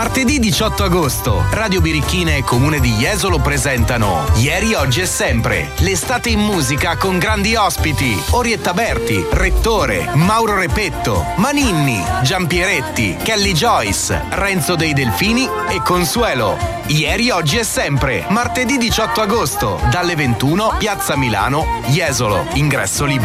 Martedì 18 agosto, Radio Birichina e Comune di Jesolo presentano Ieri, Oggi e Sempre. L'estate in musica con grandi ospiti. Orietta Berti, Rettore, Mauro Repetto, Maninni, Giampieretti, Kelly Joyce, Renzo dei Delfini e Consuelo. Ieri, Oggi e Sempre. Martedì 18 agosto, dalle 21, Piazza Milano, Jesolo. Ingresso libero.